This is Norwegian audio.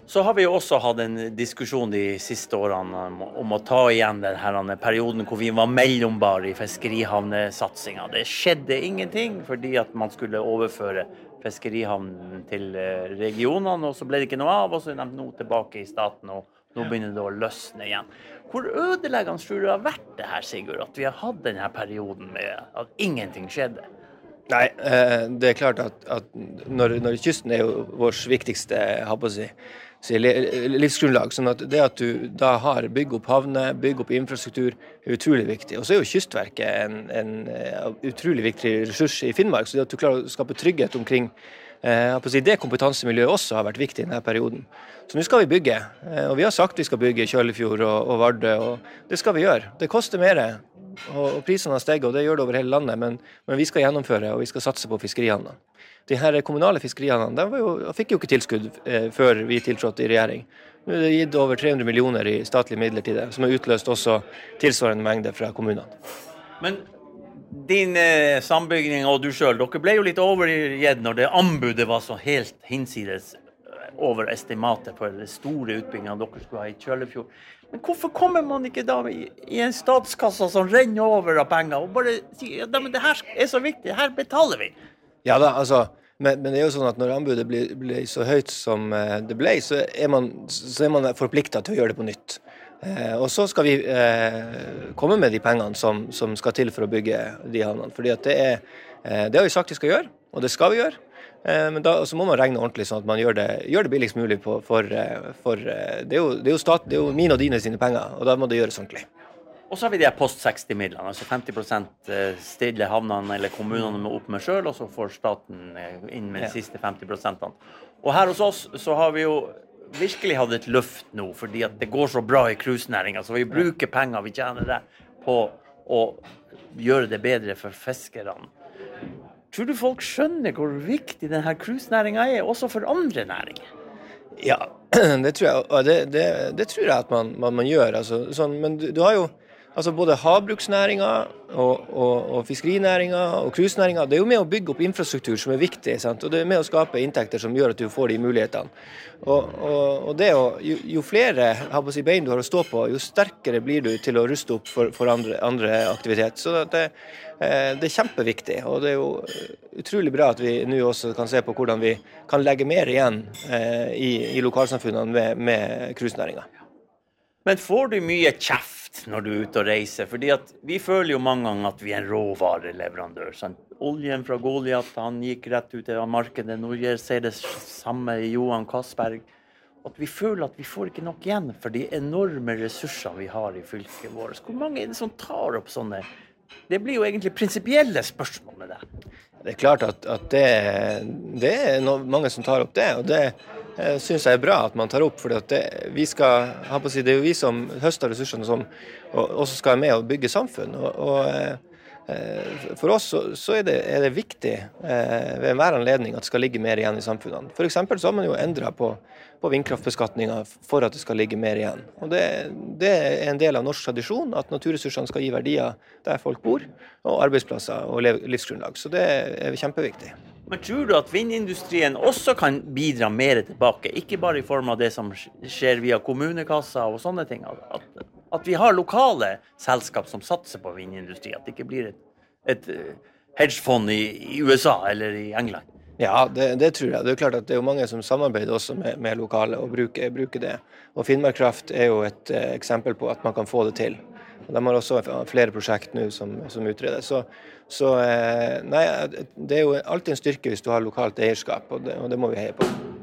Så har vi jo også hatt en diskusjon de siste årene om å ta igjen denne perioden hvor vi var mellombare i fiskerihavnesatsingen. Det skjedde ingenting fordi at man skulle overføre fiskerihavnen til regionene, og så ble det ikke noe av, og så er de nå tilbake i staten, og nå begynner det å løsne igjen. Hvor ødeleggende tror du det har vært det her, Sigurd, at vi har hatt denne perioden med at ingenting skjedde? Nei, det er klart at når kysten er jo vår viktigste, livsgrunnlag, sånn at det at du da har bygg opp havne, bygg opp infrastruktur, er utrolig viktig. Og så er jo Kystverket en utrolig viktig ressurs i Finnmark, så det at du klarer å skape trygghet omkring det kompetansemiljøet også har vært viktig i denne perioden. Så nå skal vi bygge, og vi har sagt vi skal bygge Kjøllefjord og Vardø, og det skal vi gjøre. Det koster mer, og prisene har steget, og det gjør det over hele landet, men vi skal gjennomføre, og vi skal satse på fiskerihavnene. De her kommunale fiskerihavnene, de fikk jo ikke tilskudd før vi tiltrådte i regjering. Nå er det gitt over 300 millioner i statlige midler til det, som har utløst også tilsvarende mengde fra kommunene. Men din sambygning og du selv, dere ble jo litt overgitt når det anbudet var så helt hinsides over estimatet for det store utbyggingen dere skulle ha i Kjøllefjord. Men hvorfor kommer man ikke da i en statskassa som renner over av penger og bare sier, ja, men det her er så viktig, det her betaler vi? Ja da, altså, men det er jo sånn at når anbudet ble så høyt som det ble, så er man forpliktet til å gjøre det på nytt. Og så skal vi komme med de pengene som skal til for å bygge de havnene, fordi at det har vi sagt vi skal gjøre, og det skal vi gjøre. Men da så må man regne ordentlig sånn at man gjør det billigst mulig for det er jo mine og dine sine penger, og da må det gjøres ordentlig. Og så har vi de post 60-midlene, altså 50% stille havnene eller kommunene må opp med selv, og så får staten inn med de siste 50%. Og her hos oss så har vi jo virkelig hatt et løft nå, fordi at det går så bra i cruisenæringen, så vi bruker penger vi tjener der på å gjøre det bedre for fiskerne. Tror du folk skjønner hvor viktig denne cruisenæringen er, også for andre næringer? Ja, det tror jeg, og det tror jeg at man gjør. Altså, sånn, men du har jo både havbruksnæringen og fiskerinæringen og cruisenæringen. Det er jo med å bygge opp infrastruktur som er viktig, sant? Og det er med å skape inntekter som gjør at du får de mulighetene. Og det jo flere bein du har å stå på, jo sterkere blir du til å ruste opp for andre aktivitet. Så det er kjempeviktig, og det er jo utrolig bra at vi nå også kan se på hvordan vi kan legge mer igjen i lokalsamfunnene med cruisenæringen. Men får du mye kjeft når du er ute og reiser? Fordi at vi føler jo mange ganger at vi er en råvareleverandør. Sant? Oljen fra Goliath, han gikk rett ut av markedet. Nå ser det samme i Johan Castberg. At vi føler at vi får ikke nok igjen for de enorme ressursene vi har i fylket vårt. Hvor mange er det som tar opp sånne? Det blir jo egentlig prinsipielle spørsmål med det. Det er klart at det er mange som tar opp det, og det synes jeg er bra at man tar opp, for det er jo vi som høster ressursene som også skal være med og bygge samfunn. For oss så er det viktig ved enhver anledning at det skal ligge mer igjen i samfunnene. For eksempel så har man jo endret på vindkraftbeskatningen for at det skal ligge mer igjen. Og det er en del av norsk tradisjon at naturressursene skal gi verdier der folk bor, og arbeidsplasser og livsgrunnlag. Så det er kjempeviktig. Men tror du at vindindustrien også kan bidra mer tilbake? Ikke bare i form av det som skjer via kommunekasser og sånne ting. At vi har lokale selskap som satser på vindindustri. At det ikke blir et hedgefond i USA eller i England. Ja, det tror jeg. Det er klart at det er jo mange som samarbeider også med lokale og bruker det. Og Finnmark Kraft er jo et eksempel på at man kan få det til. De har også flere prosjekt nå som utreder. Så det er jo alltid en styrke hvis du har lokalt eierskap, og det må vi heie på.